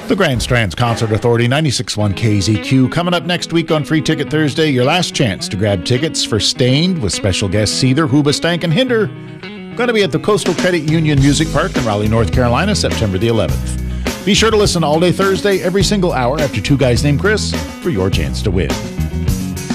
The Grand Strands Concert Authority, 96.1 KZQ. Coming up next week on Free Ticket Thursday, your last chance to grab tickets for Stained with special guests Seether, Hoobastank, and Hinder. Going to be at the Coastal Credit Union Music Park in Raleigh, North Carolina, September the 11th. Be sure to listen all day Thursday, every single hour after Two Guys Named Chris for your chance to win.